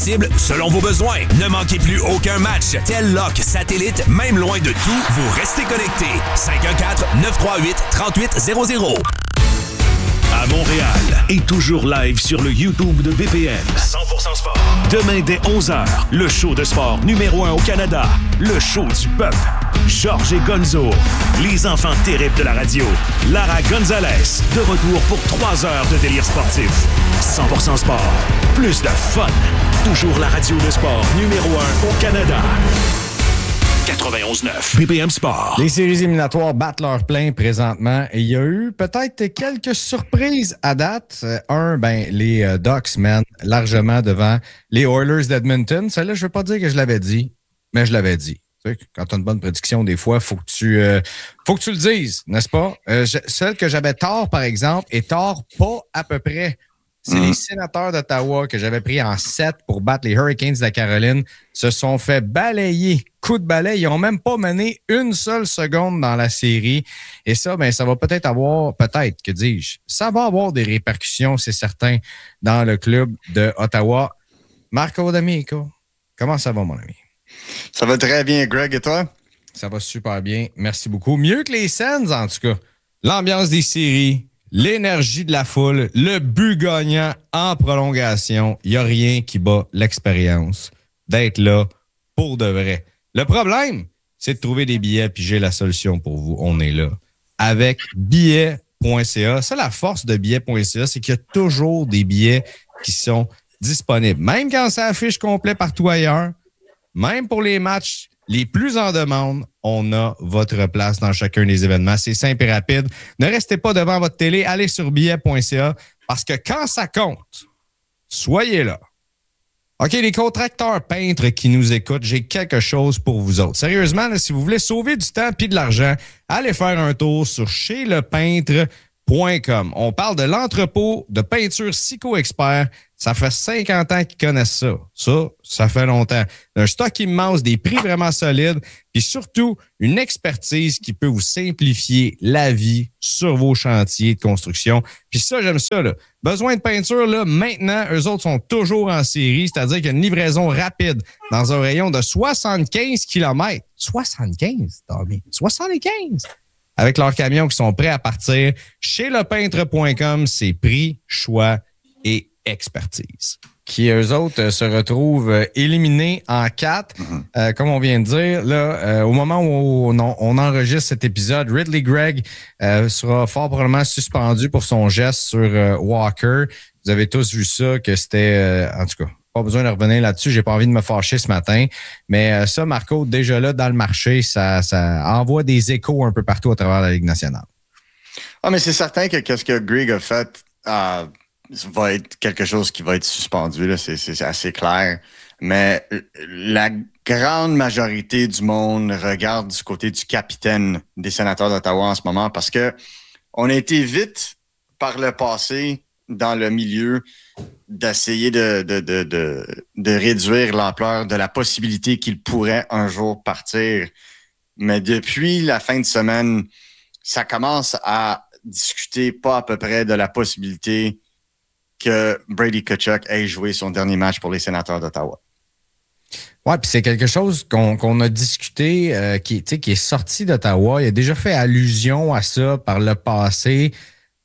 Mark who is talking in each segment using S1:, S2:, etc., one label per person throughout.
S1: Selon vos besoins. Ne manquez plus aucun match. Tel Lock, Satellite, même loin de tout, vous restez connectés. 514-938-3800.
S2: À Montréal et toujours live sur le YouTube de BPM.
S1: 100% sport.
S2: Demain dès 11h, le show de sport numéro 1 au Canada. Le show du peuple. Georges et Gonzo. Les enfants terribles de la radio. Lara Gonzalez. De retour pour 3 heures de délire sportif. 100% sport. Plus de fun. Toujours la radio de sport numéro 1 au Canada. 91.9 BPM Sport.
S3: Les séries éliminatoires battent leur plein présentement et il y a eu peut-être quelques surprises à date. Les Ducks mènent largement devant les Oilers d'Edmonton. Celle-là, je ne veux pas dire que je l'avais dit, mais je l'avais dit. Tu sais, quand tu as une bonne prédiction, des fois, il faut que tu le dises, n'est-ce pas? Celle que j'avais tort, par exemple, et tort pas à peu près. C'est les Sénateurs d'Ottawa que j'avais pris en 7 pour battre les Hurricanes de la Caroline se sont fait balayer. Coup de balai. Ils n'ont même pas mené une seule seconde dans la série. Et ça, ça va peut-être avoir, que dis-je, ça va avoir des répercussions, c'est certain, dans le club de Ottawa. Marco D'Amico, comment ça va, mon ami?
S4: Ça va très bien, Greg, et toi?
S3: Ça va super bien. Merci beaucoup. Mieux que les Sens, en tout cas. L'ambiance des séries, l'énergie de la foule, le but gagnant en prolongation. Il n'y a rien qui bat l'expérience d'être là pour de vrai. Le problème, c'est de trouver des billets, puis j'ai la solution pour vous. On est là. Avec billets.ca. Ça, la force de billets.ca, c'est qu'il y a toujours des billets qui sont disponibles. Même quand ça affiche complet partout ailleurs, même pour les matchs les plus en demande, on a votre place dans chacun des événements. C'est simple et rapide. Ne restez pas devant votre télé. Allez sur billets.ca parce que quand ça compte, soyez là. OK, les contracteurs peintres qui nous écoutent, j'ai quelque chose pour vous autres. Sérieusement, là, si vous voulez sauver du temps et de l'argent, allez faire un tour sur chez-lepeintre.com. On parle de l'entrepôt de peinture Sico Expert. Ça fait 50 ans qu'ils connaissent ça. Ça fait longtemps. Un stock immense, des prix vraiment solides, puis surtout une expertise qui peut vous simplifier la vie sur vos chantiers de construction. Puis ça, j'aime ça, là. Besoin de peinture, là, maintenant, eux autres sont toujours en série, c'est-à-dire qu'il y a une livraison rapide dans un rayon de 75 km. 75, Tommy. 75! Avec leurs camions qui sont prêts à partir. Chez lepeintre.com, c'est prix, choix et expertise. Qui, eux autres, se retrouvent éliminés en 4. Comme on vient de dire, là, au moment où on enregistre cet épisode, Ridley Gregg sera fort probablement suspendu pour son geste sur Walker. Vous avez tous vu ça, que c'était... en tout cas, pas besoin de revenir là-dessus. J'ai pas envie de me fâcher ce matin. Mais ça, Marco, déjà là, dans le marché, ça envoie des échos un peu partout à travers la Ligue nationale.
S4: Ah, mais c'est certain que ce que Greg a fait... va être quelque chose qui va être suspendu, là, c'est assez clair. Mais la grande majorité du monde regarde du côté du capitaine des Sénateurs d'Ottawa en ce moment parce que on a été vite par le passé dans le milieu d'essayer de réduire l'ampleur de la possibilité qu'il pourrait un jour partir. Mais depuis la fin de semaine, ça commence à discuter pas à peu près de la possibilité que Brady Tkachuk ait joué son dernier match pour les Sénateurs d'Ottawa.
S3: Oui, puis c'est quelque chose qu'on a discuté, qui est sorti d'Ottawa. Il a déjà fait allusion à ça par le passé,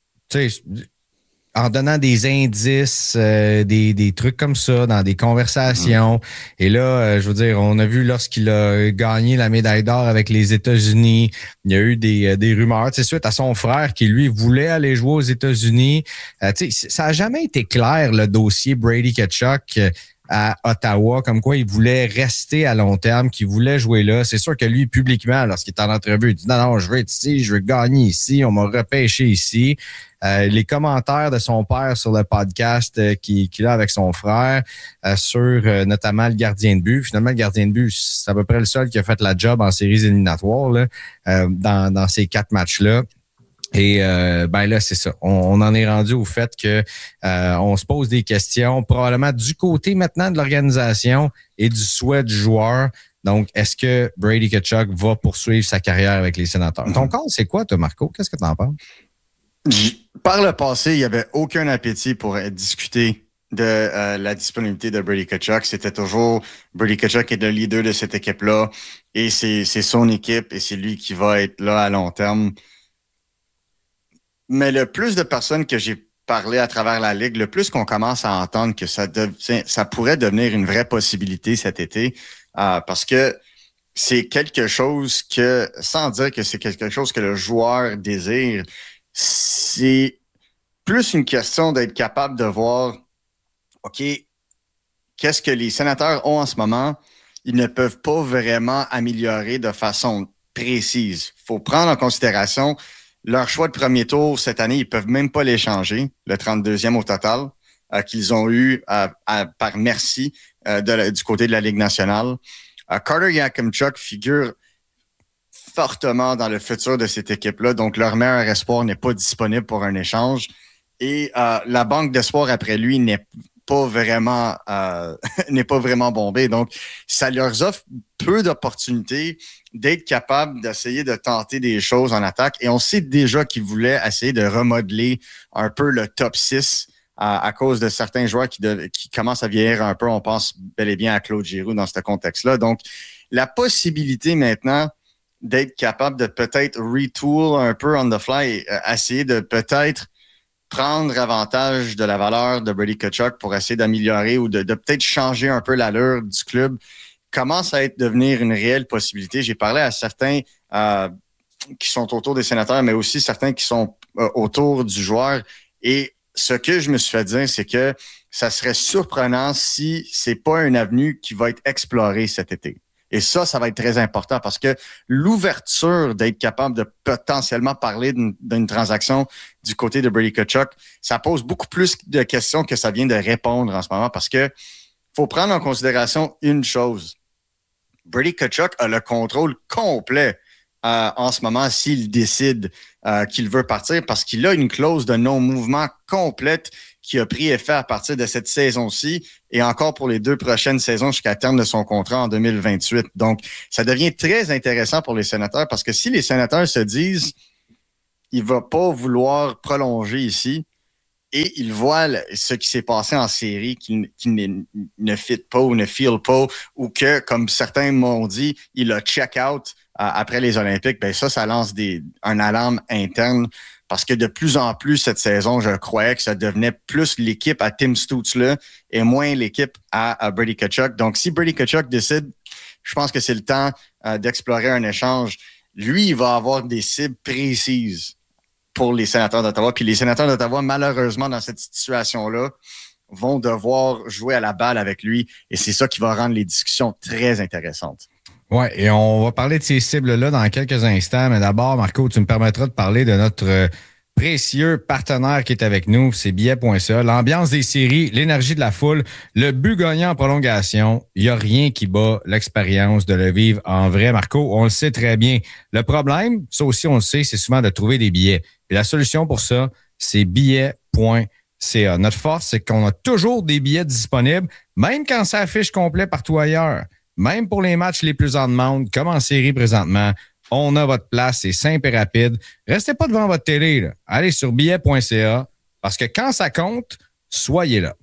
S3: en donnant des indices, des trucs comme ça dans des conversations. Et là, je veux dire, on a vu lorsqu'il a gagné la médaille d'or avec les États-Unis, il y a eu des rumeurs, suite à son frère qui, lui, voulait aller jouer aux États-Unis. Ça n'a jamais été clair, le dossier Brady Tkachuk à Ottawa, comme quoi il voulait rester à long terme, qu'il voulait jouer là. C'est sûr que lui, publiquement, lorsqu'il est en entrevue, il dit « Non, je veux être ici, je veux gagner ici, on m'a repêché ici ». Les commentaires de son père sur le podcast qu'il a avec son frère sur notamment le gardien de but. Finalement, le gardien de but, c'est à peu près le seul qui a fait la job en séries éliminatoires là, dans ces 4 matchs-là. Et là, c'est ça. On en est rendu au fait que on se pose des questions, probablement du côté maintenant de l'organisation et du souhait du joueur. Donc, est-ce que Brady Tkachuk va poursuivre sa carrière avec les Sénateurs? Ton call, c'est quoi, toi, Marco? Qu'est-ce que tu en penses?
S4: Par le passé, il n'y avait aucun appétit pour discuter de la disponibilité de Brady Tkachuk. C'était toujours Brady Tkachuk qui est le leader de cette équipe-là et c'est son équipe et c'est lui qui va être là à long terme. Mais le plus de personnes que j'ai parlé à travers la Ligue, le plus qu'on commence à entendre que ça pourrait devenir une vraie possibilité cet été parce que c'est quelque chose que, sans dire que c'est quelque chose que le joueur désire, c'est plus une question d'être capable de voir OK, qu'est-ce que les Sénateurs ont en ce moment? Ils ne peuvent pas vraiment améliorer de façon précise. Il faut prendre en considération leur choix de premier tour cette année. Ils ne peuvent même pas l'échanger, le 32e au total, qu'ils ont eu par merci du côté de la Ligue nationale. Carter Yakimchuk figure fortement dans le futur de cette équipe-là. Donc, leur meilleur espoir n'est pas disponible pour un échange. Et la banque d'espoir après lui n'est pas vraiment bombée. Donc, ça leur offre peu d'opportunités d'être capable d'essayer de tenter des choses en attaque. Et on sait déjà qu'ils voulaient essayer de remodeler un peu le top 6 à cause de certains joueurs qui commencent à vieillir un peu. On pense bel et bien à Claude Giroux dans ce contexte-là. Donc, la possibilité maintenant d'être capable de peut-être retool un peu on the fly et essayer de peut-être prendre avantage de la valeur de Brady Tkachuk pour essayer d'améliorer ou de peut-être changer un peu l'allure du club commence à devenir une réelle possibilité. J'ai parlé à certains qui sont autour des Sénateurs, mais aussi certains qui sont autour du joueur. Et ce que je me suis fait dire, c'est que ça serait surprenant si c'est pas une avenue qui va être explorée cet été. Et ça va être très important parce que l'ouverture d'être capable de potentiellement parler d'une transaction du côté de Brady Tkachuk, ça pose beaucoup plus de questions que ça vient de répondre en ce moment parce que faut prendre en considération une chose. Brady Tkachuk a le contrôle complet en ce moment s'il décide qu'il veut partir parce qu'il a une clause de non-mouvement complète qui a pris effet à partir de cette saison-ci et encore pour les 2 prochaines saisons jusqu'à terme de son contrat en 2028. Donc, ça devient très intéressant pour les Sénateurs parce que si les Sénateurs se disent il ne va pas vouloir prolonger ici et il voit ce qui s'est passé en série qui ne fit pas ou ne feel pas ou que, comme certains m'ont dit, il a check-out après les Olympiques, ben ça lance un alarme interne parce que de plus en plus cette saison, je croyais que ça devenait plus l'équipe à Tim Stützle et moins l'équipe à Brady Tkachuk. Donc, si Brady Tkachuk décide, je pense que c'est le temps d'explorer un échange. Lui, il va avoir des cibles précises pour les Sénateurs d'Ottawa. Puis les Sénateurs d'Ottawa, malheureusement, dans cette situation-là, vont devoir jouer à la balle avec lui. Et c'est ça qui va rendre les discussions très intéressantes.
S3: Oui, et on va parler de ces cibles-là dans quelques instants. Mais d'abord, Marco, tu me permettras de parler de notre précieux partenaire qui est avec nous, c'est billets.ca. L'ambiance des séries, l'énergie de la foule, le but gagnant en prolongation. Il n'y a rien qui bat l'expérience de le vivre en vrai, Marco. On le sait très bien. Le problème, ça aussi on le sait, c'est souvent de trouver des billets. Et la solution pour ça, c'est billets.ca. Notre force, c'est qu'on a toujours des billets disponibles, même quand ça affiche complet partout ailleurs. Même pour les matchs les plus en demande, comme en série présentement, on a votre place, c'est simple et rapide. Restez pas devant votre télé, là. Allez sur billets.ca parce que quand ça compte, soyez là.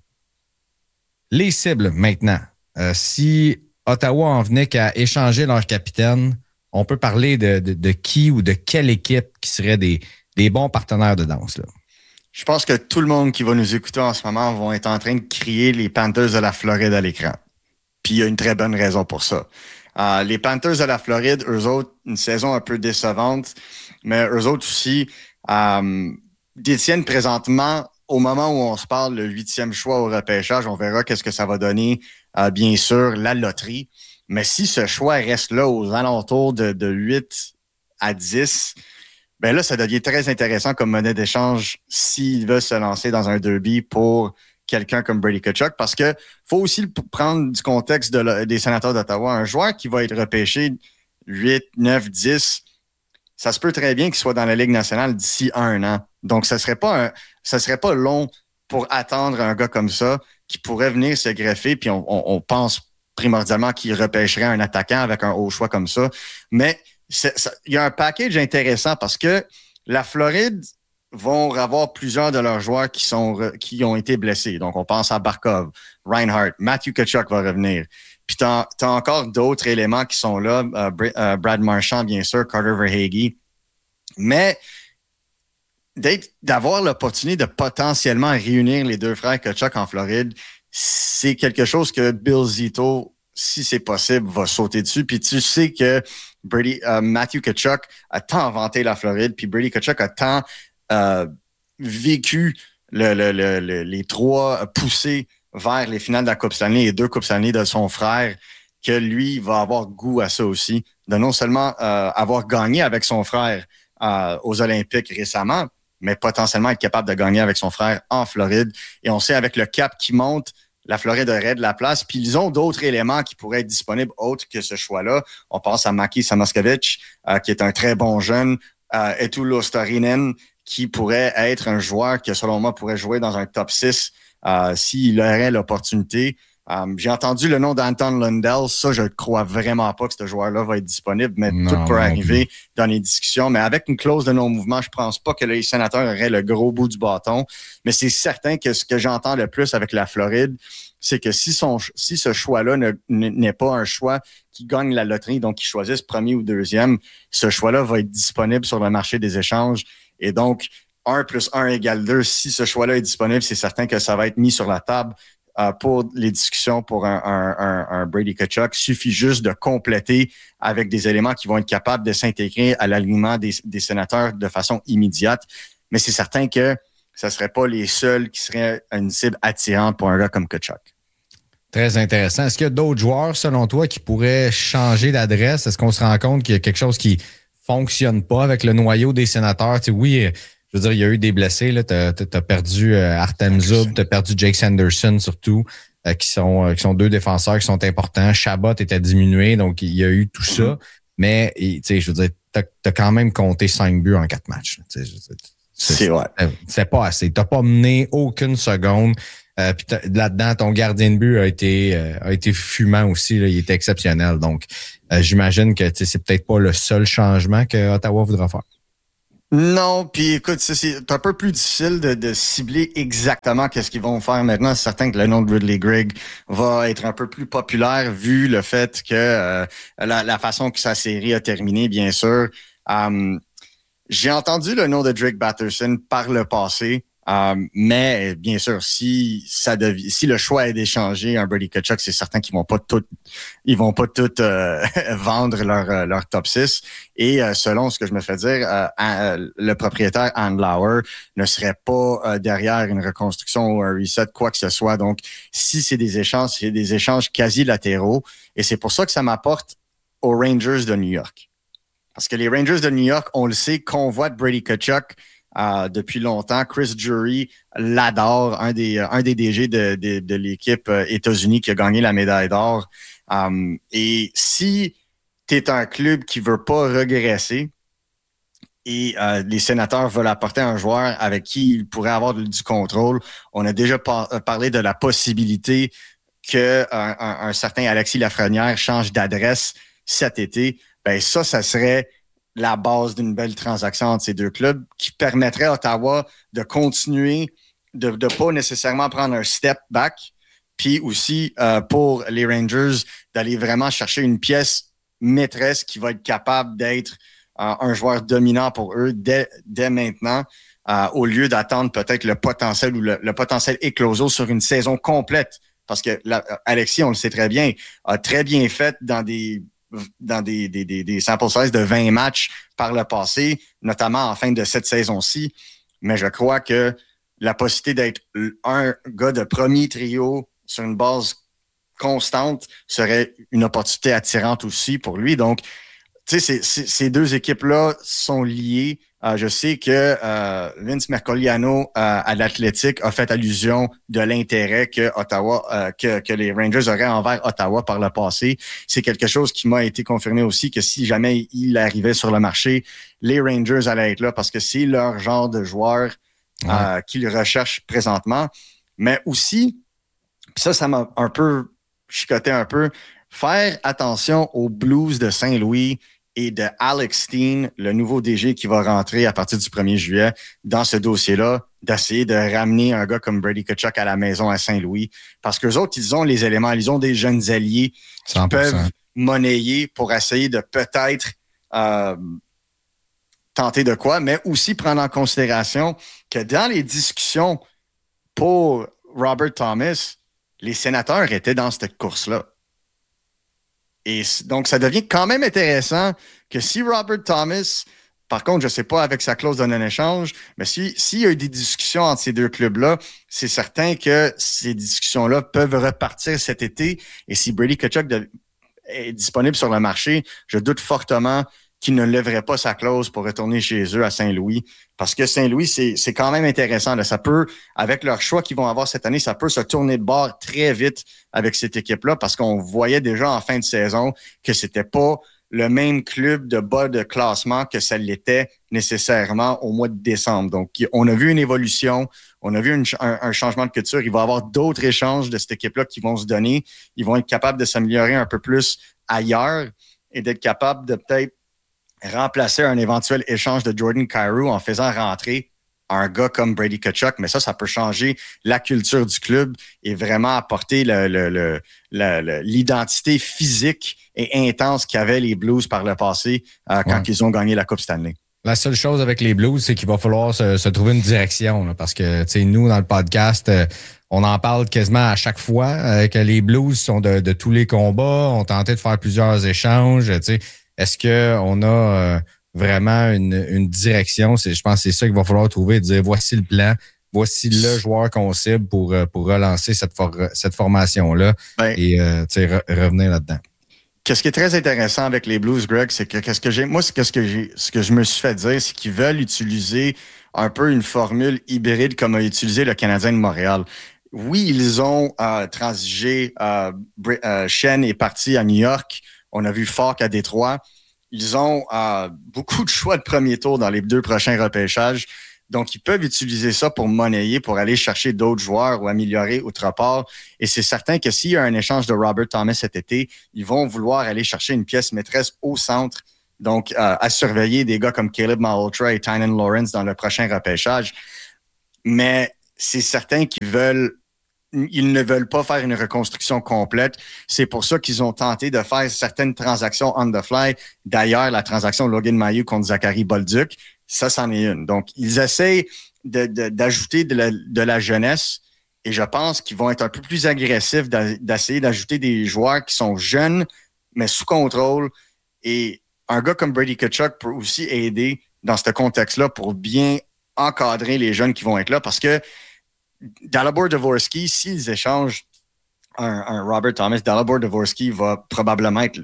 S3: Les cibles maintenant. Si Ottawa en venait qu'à échanger leur capitaine, on peut parler de qui ou de quelle équipe qui serait des bons partenaires de danse, là.
S4: Je pense que tout le monde qui va nous écouter en ce moment vont être en train de crier les Panthers de la Floride à l'écran. Puis il y a une très bonne raison pour ça. Les Panthers de la Floride, eux autres, une saison un peu décevante, mais eux autres aussi détiennent présentement, au moment où on se parle, le 8e choix au repêchage. On verra qu'est-ce que ça va donner, bien sûr, la loterie. Mais si ce choix reste là aux alentours de 8 à 10, ben là, ça devient très intéressant comme monnaie d'échange s'il veut se lancer dans un derby pour quelqu'un comme Brady Tkachuk, parce que faut aussi prendre du contexte des Sénateurs d'Ottawa. Un joueur qui va être repêché 8, 9, 10, ça se peut très bien qu'il soit dans la Ligue nationale d'ici 1 an. Donc, ça serait pas long pour attendre un gars comme ça qui pourrait venir se greffer, puis on pense primordialement qu'il repêcherait un attaquant avec un haut choix comme ça. Mais il y a un package intéressant parce que la Floride vont avoir plusieurs de leurs joueurs qui ont été blessés. Donc, on pense à Barkov, Reinhardt, Matthew Tkachuk va revenir. Puis, t'as encore d'autres éléments qui sont là. Brad Marchand, bien sûr, Carter Verhaeghe. Mais d'avoir l'opportunité de potentiellement réunir les deux frères Tkachuk en Floride, c'est quelque chose que Bill Zito, si c'est possible, va sauter dessus. Puis tu sais que Matthew Tkachuk a tant inventé la Floride, puis Brady Tkachuk a tant vécu les trois poussées vers les finales de la Coupe Stanley et 2 Coupes Stanley de son frère, que lui va avoir goût à ça aussi, de non seulement avoir gagné avec son frère aux Olympiques récemment, mais potentiellement être capable de gagner avec son frère en Floride. Et on sait avec le cap qui monte, la Floride aurait de la place. Puis ils ont d'autres éléments qui pourraient être disponibles autres que ce choix-là. On pense à Maki Samoskevich, qui est un très bon jeune, Etulo Storinen, qui pourrait être un joueur qui, selon moi, pourrait jouer dans un top 6 s'il aurait l'opportunité. J'ai entendu le nom d'Anton Lundell. Ça, je ne crois vraiment pas que ce joueur-là va être disponible, mais tout peut arriver dans les discussions. Mais avec une clause de non-mouvement, je ne pense pas que les Sénateurs auraient le gros bout du bâton. Mais c'est certain que ce que j'entends le plus avec la Floride, c'est que si ce choix-là n'est pas un choix qui gagne la loterie, donc qui choisissent premier ou deuxième, ce choix-là va être disponible sur le marché des échanges. Et donc, 1 + 1 = 2, si ce choix-là est disponible, c'est certain que ça va être mis sur la table pour les discussions pour un Brady Tkachuk. Suffit juste de compléter avec des éléments qui vont être capables de s'intégrer à l'alignement des Sénateurs de façon immédiate. Mais c'est certain que ce ne serait pas les seuls qui seraient une cible attirante pour un gars comme Tkachuk.
S3: Très intéressant. Est-ce qu'il y a d'autres joueurs, selon toi, qui pourraient changer d'adresse? Est-ce qu'on se rend compte qu'il y a quelque chose qui fonctionne pas avec le noyau des Sénateurs? Tu sais, oui, je veux dire, il y a eu des blessés. Tu as perdu Artem Zub, tu as perdu Jake Sanderson surtout, qui sont 2 défenseurs qui sont importants. Chabot était diminué, donc il y a eu tout ça. Mais tu sais, je veux dire, tu as quand même compté 5 buts en 4 matchs.
S4: C'est vrai.
S3: C'est pas assez. Tu n'as pas mené aucune seconde. Puis là-dedans, ton gardien de but a été fumant aussi. Là, il était exceptionnel. Donc, j'imagine que c'est peut-être pas le seul changement que Ottawa voudra faire.
S4: Non, puis écoute, c'est un peu plus difficile de cibler exactement qu'est-ce qu'ils vont faire maintenant. C'est certain que le nom de Ridley Greig va être un peu plus populaire vu le fait que la façon que sa série a terminé, bien sûr. J'ai entendu le nom de Drake Batherson par le passé. Mais bien sûr, si le choix est d'échanger un Brady Tkachuk, c'est certain qu'ils vont pas tout vendre leur top 6. Et selon ce que je me fais dire, le propriétaire Andlauer ne serait pas derrière une reconstruction ou un reset, quoi que ce soit. Donc, si c'est des échanges, c'est des échanges quasi latéraux. Et c'est pour ça que ça m'apporte aux Rangers de New York. Parce que les Rangers de New York, on le sait, convoitent Brady Tkachuk depuis longtemps. Chris Drury l'adore, un des DG de l'équipe États-Unis qui a gagné la médaille d'or. Et si tu es un club qui veut pas regresser et les Sénateurs veulent apporter un joueur avec qui ils pourraient avoir du contrôle, on a déjà parlé de la possibilité que un certain Alexis Lafrenière change d'adresse cet été. Ben ça serait la base d'une belle transaction entre ces deux clubs qui permettrait à Ottawa de continuer de pas nécessairement prendre un step back, puis aussi pour les Rangers d'aller vraiment chercher une pièce maîtresse qui va être capable d'être un joueur dominant pour eux dès maintenant, au lieu d'attendre peut-être le potentiel ou le potentiel écloso sur une saison complète. Parce que Alexis, on le sait très bien, a très bien fait dans des sample size de 20 matchs par le passé, notamment en fin de cette saison-ci. Mais je crois que la possibilité d'être un gars de premier trio sur une base constante serait une opportunité attirante aussi pour lui. Donc, tu sais, ces deux équipes-là sont liées. Je sais que Vince Mercogliano à l'Athletic a fait allusion de l'intérêt que les Rangers auraient envers Ottawa par le passé. C'est quelque chose qui m'a été confirmé aussi, que si jamais il arrivait sur le marché, les Rangers allaient être là parce que c'est leur genre de joueur qu'ils recherchent présentement. Mais aussi, ça m'a un peu chicoté un peu, faire attention aux Blues de Saint-Louis et de Alex Steen, le nouveau DG qui va rentrer à partir du 1er juillet dans ce dossier-là, d'essayer de ramener un gars comme Brady Tkachuk à la maison à Saint-Louis. Parce qu'eux autres, ils ont les éléments, ils ont des jeunes alliés qui
S3: 100%.
S4: peuvent monnayer pour essayer de peut-être tenter de quoi, mais aussi prendre en considération que dans les discussions pour Robert Thomas, les sénateurs étaient dans cette course-là. Et donc, ça devient quand même intéressant que si Robert Thomas, par contre, je ne sais pas avec sa clause de non-échange, mais s'il y a eu des discussions entre ces deux clubs-là, c'est certain que ces discussions-là peuvent repartir cet été. Et si Brady Tkachuk est disponible sur le marché, je doute fortement qu'il ne lèverait pas sa clause pour retourner chez eux à Saint-Louis. Parce que Saint-Louis, c'est quand même intéressant. Là. Ça peut, avec leur choix qu'ils vont avoir cette année, ça peut se tourner de bord très vite avec cette équipe-là parce qu'on voyait déjà en fin de saison que c'était pas le même club de bas de classement que ça l'était nécessairement au mois de décembre. Donc, on a vu une évolution, on a vu un changement de culture. Il va y avoir d'autres échanges de cette équipe-là qui vont se donner. Ils vont être capables de s'améliorer un peu plus ailleurs et d'être capables de peut-être remplacer un éventuel échange de Jordan Kyrou en faisant rentrer un gars comme Brady Tkachuk, mais ça peut changer la culture du club et vraiment apporter l'identité physique et intense qu'avaient les Blues par le passé quand ils ont gagné la Coupe Stanley.
S3: La seule chose avec les Blues, c'est qu'il va falloir se trouver une direction, là, parce que, tu sais, nous, dans le podcast, on en parle quasiment à chaque fois, que les Blues sont de tous les combats, ont tenté de faire plusieurs échanges, tu sais. Est-ce qu'on a vraiment une direction? Je pense que c'est ça qu'il va falloir trouver, de dire voici le plan, voici le joueur qu'on cible pour relancer cette formation-là et revenir là-dedans.
S4: Qu'est-ce qui est très intéressant avec les Blues, Greg, c'est que ce que je me suis fait dire, c'est qu'ils veulent utiliser un peu une formule hybride comme a utilisé le Canadien de Montréal. Oui, ils ont transigé. Shen est parti à New York. On a vu Falk à Détroit. Ils ont beaucoup de choix de premier tour dans les 2 prochains repêchages. Donc, ils peuvent utiliser ça pour monnayer, pour aller chercher d'autres joueurs ou améliorer autre part. Et c'est certain que s'il y a un échange de Robert Thomas cet été, ils vont vouloir aller chercher une pièce maîtresse au centre. Donc, à surveiller des gars comme Caleb Malhotra et Tynan Lawrence dans le prochain repêchage. Mais c'est certain ils ne veulent pas faire une reconstruction complète. C'est pour ça qu'ils ont tenté de faire certaines transactions on the fly. D'ailleurs, la transaction Logan Mailloux contre Zachary Bolduc, ça, c'en est une. Donc, ils essayent d'ajouter de la jeunesse et je pense qu'ils vont être un peu plus agressifs d'essayer d'ajouter des joueurs qui sont jeunes, mais sous contrôle. Et un gars comme Brady Tkachuk peut aussi aider dans ce contexte-là pour bien encadrer les jeunes qui vont être là parce que Dalibor Dvorsky, s'ils échangent un Robert Thomas, Dalibor Dvorsky va probablement être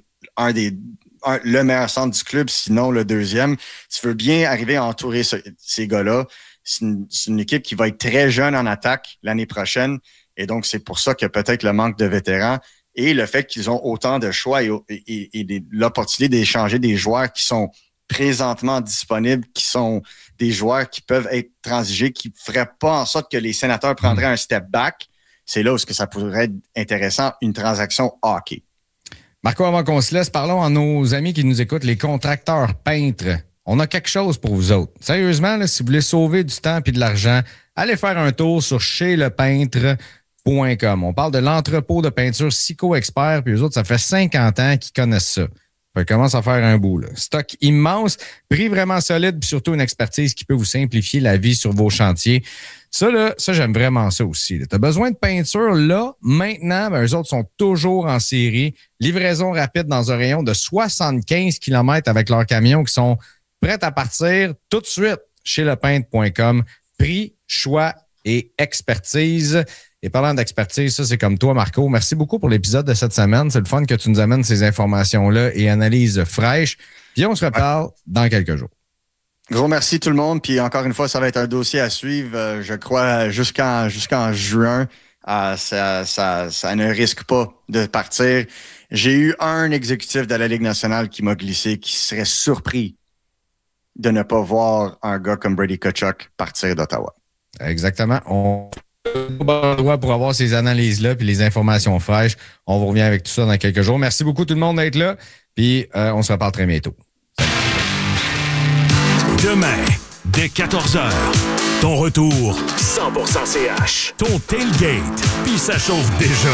S4: le meilleur centre du club, sinon le deuxième. Tu veux bien arriver à entourer ces gars-là. C'est une équipe qui va être très jeune en attaque l'année prochaine. Et donc, c'est pour ça que peut-être le manque de vétérans et le fait qu'ils ont autant de choix et l'opportunité d'échanger des joueurs qui sont présentement disponibles, qui sont des joueurs qui peuvent être transigés, qui ne feraient pas en sorte que les sénateurs prendraient un step back. C'est là où ça pourrait être intéressant, une transaction hockey.
S3: Marco, avant qu'on se laisse, parlons à nos amis qui nous écoutent, les contracteurs peintres. On a quelque chose pour vous autres. Sérieusement, là, si vous voulez sauver du temps et de l'argent, allez faire un tour sur chez-lepeintre.com. On parle de l'entrepôt de peinture Sico Expert, puis eux autres, ça fait 50 ans qu'ils connaissent ça. Ça commence à faire un bout, là. Stock immense, prix vraiment solide, puis surtout une expertise qui peut vous simplifier la vie sur vos chantiers. Ça, j'aime vraiment ça aussi. Tu as besoin de peinture, là, maintenant, eux autres sont toujours en série. Livraison rapide dans un rayon de 75 km avec leurs camions qui sont prêts à partir tout de suite chez lepeintre.com. Prix, choix et expertise. Et parlant d'expertise, ça, c'est comme toi, Marco. Merci beaucoup pour l'épisode de cette semaine. C'est le fun que tu nous amènes ces informations-là et analyses fraîches. Puis on se reparle dans quelques jours.
S4: Gros merci tout le monde. Puis encore une fois, ça va être un dossier à suivre. Je crois jusqu'en juin. Ça ne risque pas de partir. J'ai eu un exécutif de la Ligue nationale qui m'a glissé, qui serait surpris de ne pas voir un gars comme Brady Tkachuk partir d'Ottawa.
S3: Exactement. On bon endroit pour avoir ces analyses-là puis les informations fraîches. On vous revient avec tout ça dans quelques jours. Merci beaucoup tout le monde d'être là. Puis on se reparle très bientôt.
S2: Demain, dès 14h, ton retour 100% CH. Ton tailgate, puis ça chauffe déjà.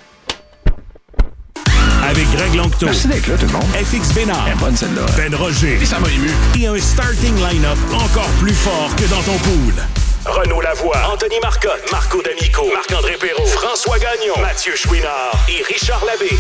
S2: Avec Greg Lanctot.
S5: Merci d'être là, tout le monde.
S2: FX Bénard.
S5: Elle est bonne, celle-là.
S2: Ben Roger.
S5: Et ça m'a ému.
S2: Et un starting line-up encore plus fort que dans ton pool. Renaud Lavoie, Anthony Marcotte, Marco D'Amico, Marc-André Perrault, François Gagnon, Mathieu Chouinard et Richard Labbé.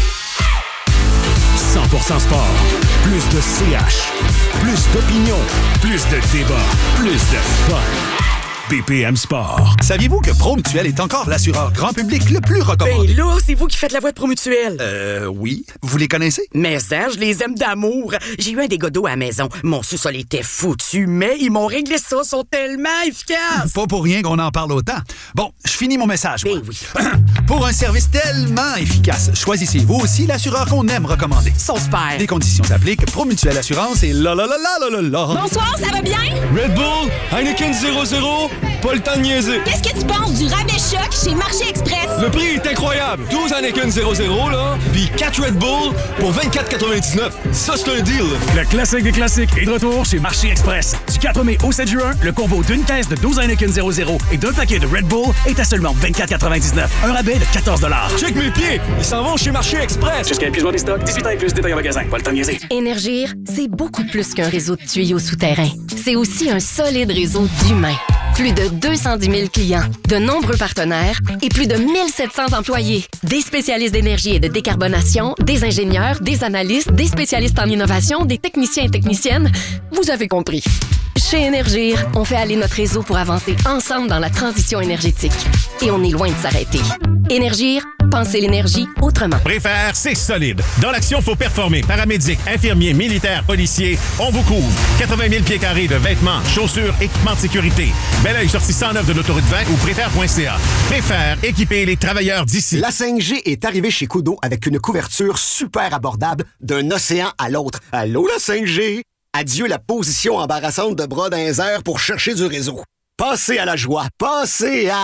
S2: 100% sport. Plus de CH. Plus d'opinion. Plus de débat. Plus de fun. BPM Sport.
S6: Saviez-vous que Promutuel est encore l'assureur grand public le plus recommandé?
S7: Ben là, c'est vous qui faites la voix de Promutuel.
S6: Oui. Vous les connaissez?
S7: Mais ça, je les aime d'amour. J'ai eu un dégât d'eau à la maison. Mon sous-sol était foutu, mais ils m'ont réglé ça. Ils sont tellement efficaces.
S6: Pas pour rien qu'on en parle autant. Bon, je finis mon message.
S7: Ben oui.
S6: Pour un service tellement efficace, choisissez vous aussi l'assureur qu'on aime recommander.
S7: Ils sont super.
S6: Les conditions s'appliquent. Promutuel Assurance et la la la la la la la.
S8: Bonsoir, ça va bien?
S3: Red Bull, Heineken 0-0, pas le temps de niaiser.
S8: Qu'est-ce que tu penses du rabais choc chez Marché Express?
S3: Le prix est incroyable. 12 Heineken 0-0, là, puis 4 Red Bull pour 24,99. Ça, c'est un deal.
S2: Le classique des classiques est de retour chez Marché Express. Du 4 mai au 7 juin, le combo d'une caisse de 12 Heineken 0-0 et d'un paquet de Red Bull est à seulement 24,99. Un rabais de 14 $.
S3: Check mes pieds. Ils s'en vont chez Marché Express.
S2: Jusqu'à épuisement des stocks, 18 ans et plus, détail en magasin. Pas le temps de niaiser.
S9: Énergir, c'est beaucoup plus qu'un réseau de tuyaux souterrains. C'est aussi un solide réseau d'humains. Plus de 210 000 clients, de nombreux partenaires et plus de 1700 employés. Des spécialistes d'énergie et de décarbonation, des ingénieurs, des analystes, des spécialistes en innovation, des techniciens et techniciennes. Vous avez compris. Chez Énergir, on fait aller notre réseau pour avancer ensemble dans la transition énergétique. Et on est loin de s'arrêter. Énergir, pensez l'énergie autrement.
S10: Préfère, c'est solide. Dans l'action, faut performer. Paramédic, infirmiers, militaires, policiers, on vous couvre. 80 000 pieds carrés de vêtements, chaussures, équipements de sécurité. Bel-Oeil, sortie 109 de l'autoroute 20 ou préfère.ca. Préfère, équiper les travailleurs d'ici.
S11: La 5G est arrivée chez Kudo avec une couverture super abordable d'un océan à l'autre. Allô, la 5G? Adieu la position embarrassante de bras dans les airs pour chercher du réseau. Passez à la joie. Passez à...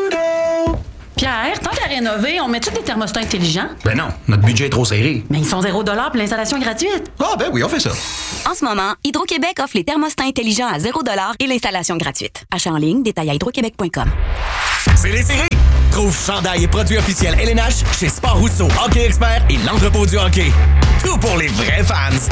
S12: Pierre, tant qu'à rénover, on met-tu des thermostats intelligents?
S5: Ben non, notre budget est trop serré.
S12: Mais ils sont 0$ pour l'installation gratuite.
S5: Ah ben oui, on fait ça.
S13: En ce moment, Hydro-Québec offre les thermostats intelligents à 0$ et l'installation gratuite. Achat en ligne, détail à hydroquebec.com.
S1: C'est les séries! Trouve chandail et produits officiels LNH chez Sport Rousseau, Hockey Expert et l'entrepôt du hockey. Tout pour les vrais fans!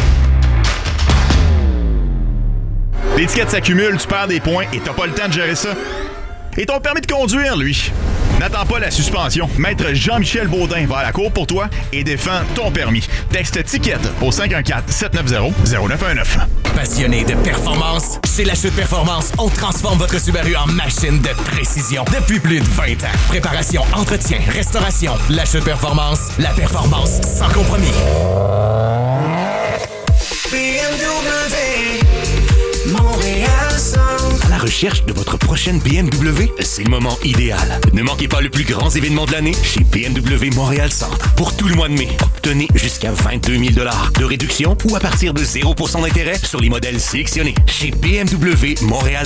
S10: L'étiquette s'accumule, tu perds des points et t'as pas le temps de gérer ça. Et ton permis de conduire, lui. N'attends pas la suspension. Maître Jean-Michel Baudin va à la cour pour toi et défend ton permis. Texte TICKET au 514-790-0919.
S1: Passionné de performance? Chez La Chute Performance, on transforme votre Subaru en machine de précision depuis plus de 20 ans. Préparation, entretien, restauration. La Chute Performance, la performance sans compromis. BMW, Montréal Centre.
S14: À la recherche de votre prochaine BMW? C'est le moment idéal. Ne manquez pas le plus grand événement de l'année chez BMW Montréal Centre. Pour tout le mois de mai, obtenez jusqu'à 22 000 $ de réduction ou à partir de 0% d'intérêt sur les modèles sélectionnés. Chez BMW Montréal